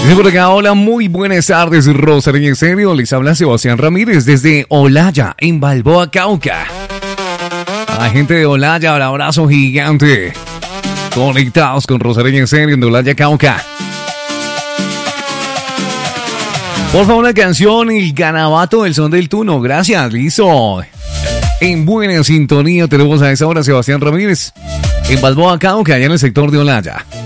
Dice por acá, hola, muy buenas tardes, Rosario, en serio, les habla Sebastián Ramírez desde Olaya, en Balboa, Cauca. A la gente de Olaya, un abrazo gigante. Conectados con Rosario, en serio, en Olaya, Cauca. Por favor, una canción, El Garabato del Son del Tuno. Gracias, listo. En buena sintonía tenemos a esa hora Sebastián Ramírez en Balboa, Cauca, allá en el sector de Olaya.